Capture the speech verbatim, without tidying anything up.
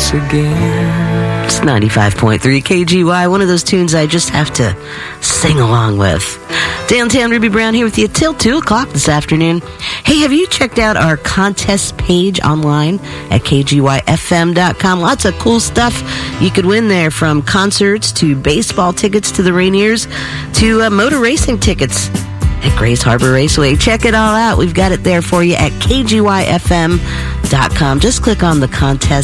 once again. It's ninety-five point three K G Y, one of those tunes I just have to sing along with. Downtown Ruby Brown here with you till two o'clock this afternoon. Hey, have you checked out our contest page online at K G Y F M dot com? Lots of cool stuff you could win there, from concerts to baseball tickets to the Rainiers to uh, motor racing tickets at Grays Harbor Raceway. Check it all out. We've got it there for you at K G Y F M dot com. Just click on the contest